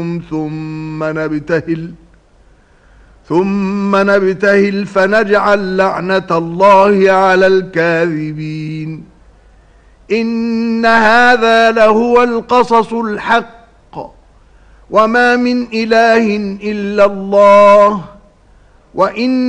ثم نبتهل فنجعل لعنة الله على الكاذبين. إن هذا لهو القصص الحق، وما من إله إلا الله، وإن